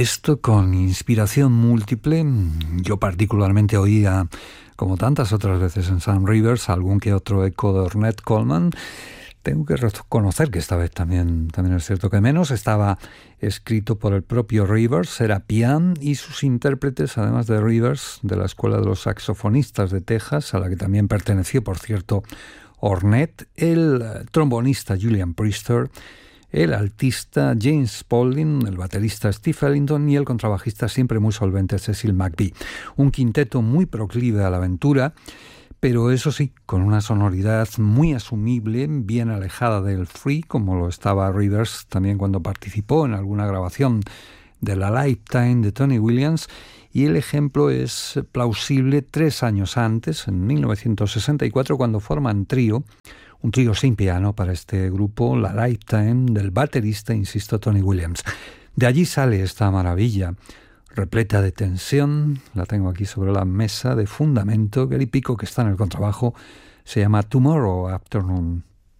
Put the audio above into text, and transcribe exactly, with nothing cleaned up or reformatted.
Esto con inspiración múltiple. Yo particularmente oía, como tantas otras veces en Sam Rivers, algún que otro eco de Ornette Coleman. Tengo que reconocer que esta vez también, también es cierto que menos. Estaba escrito por el propio Rivers, era Pian y sus intérpretes, además de Rivers, de la Escuela de los Saxofonistas de Texas, a la que también perteneció, por cierto, Ornette, el trombonista Julian Priester, el altista James Spaulding, el baterista Steve Ellington y el contrabajista siempre muy solvente Cecil McBee. Un quinteto muy proclive a la aventura, pero eso sí, con una sonoridad muy asumible, bien alejada del free, como lo estaba Rivers también cuando participó en alguna grabación de la Lifetime de Tony Williams, y el ejemplo es plausible tres años antes, en mil novecientos sesenta y cuatro, cuando forman trío, un trío sin piano para este grupo, la Lifetime, del baterista, insisto, Tony Williams. De allí sale esta maravilla, repleta de tensión, la tengo aquí sobre la mesa de fundamento, Gary Pico, que está en el contrabajo, se llama Tomorrow Afternoon.